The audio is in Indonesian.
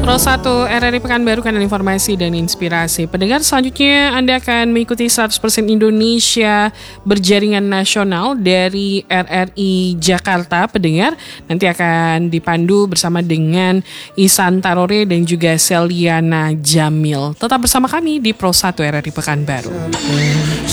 Pro 1 RRI Pekanbaru, kanal informasi dan inspirasi. Pendengar, selanjutnya Anda akan mengikuti 100% Indonesia berjaringan nasional dari RRI Jakarta. Pendengar, nanti akan dipandu bersama dengan Isan Tarore dan juga Seliana Jamil. Tetap bersama kami di Pro 1 RRI Pekanbaru.